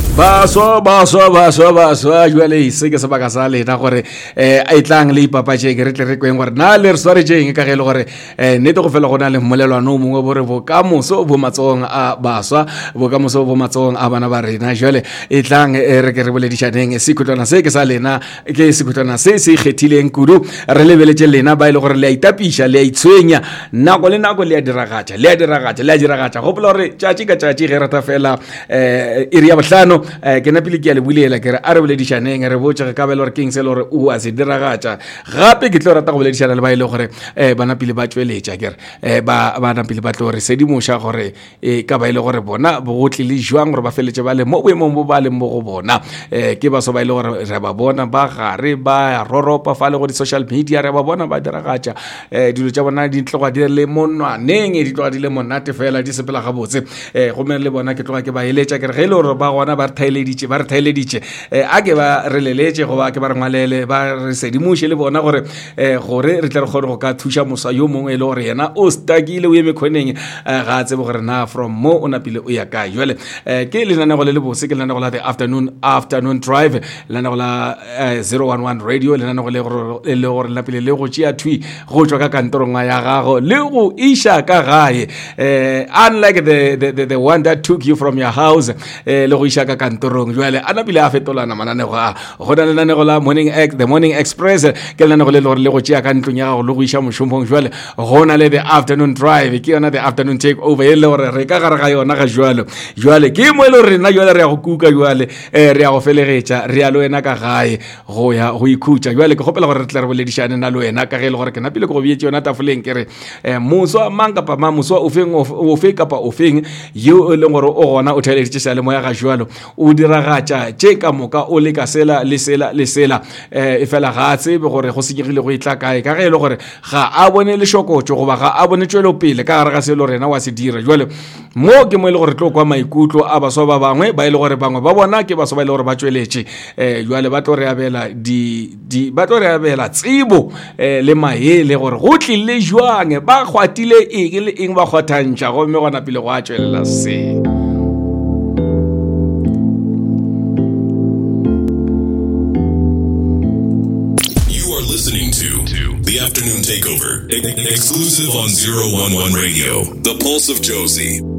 baswa jwale se ke sebaka sa lena gore a itlang le ipapatše ke re tle re kweng gore na le re swaretseng ka ge le gore nnete go fela go na le mmolelwano mongwe bore bokamoso bo matsogong a baswa bokamoso bo matsogong a bana ba rena jwale e tlang re ke re boledišaneng sekhutlwana se ke sa lena ke sekhutlwana se se ikgethileng kudu re lebeletse lena ba ile gore le a itapiša le a itshwenya nako le nako le a diragatša gopola gore tšatši ka tšatši ge rata fela iri ya bohlano ke napile ke a le bulela ke re a re boledišaneng re botse ge ka bele gore keng se le gore o a se diragatša gape ke tlo rata go boledišana le ba ile gore ba napile ba tšweletša ke re ba napile ba tlo re sedimoša gore ka ba ile gore bona bo go tlile jwang gore ba feletse ba le mo boemong bo ba leng mo go bona ke baso ba ile gore re ba bona ba gare ba roropa fa le go di-social media re ba bona ba diragatša dilo tša bona di tloga di le monwaneng di tloga di le monate fela di sepela gabotse gomme le bona ke tloga ke ba eletša ke re ge e le gore ba gona ba re thaeleditše a ke ba re leletše goba ke ba re ngwalele ba re sedimoše le bona gore re tle re kgone go ka thuša moswa yo mongwe e le gore yena o stakile o eme kgoneng ga a tsebe gore na from mo o napile o ya kae jale ke lenanego le le bose ke lenanego la the afternoon drive lenanego la 011 radio lenanego le gore napile le go tšea thui go tšwa ka kantorong ya gago le go iša ka gae unlike the one that took you from your house le go iša ka kantorong jwale a napile a fetolana mananego a go na lenanego la the morning express ke lenanego le gore le go tšea ka ntlong ya gago le go iša mošomong jwale go na le the afternoon drive ke yona the afternoon take over e le gore re ka gare ga yona ga jwale ke mo e le gore rena jwale re ya go kuka jwale re ya go felegetša re ya le wena ka gae go ya go ikhutša jwale ke kgopela gore re tle re boledišane na le wena ka ge e le gore ke napile ke go beetse yona tafoleng ke re moswa mang kapa mang moswa ofe kapa ofeng yo e leng gore o gona o theeleditše sa le moya ga jwalo o diragatša tše ka moka o le ka sela e fela ga a tsebe gore go senyegile go itla kae ka ge e le gore ga a bone lešokotšo goba ga a bone tšwelopele ka gare ga se e le rena wa se dira jwale mo ke mo e le gore tlo kwa maikutlo a baswa ba bangwe ba e le gore bangwe ba bona ke baswa ba e le gore ba tšweletše jwale ba tlo re abela tsebo le maele gore go tlile jwang ba kgwatile eng le eng ba kgwathantšha gomme go napile go a tšwelela se listening to The Afternoon Takeover, exclusive on 011 Radio, The Pulse of Josie.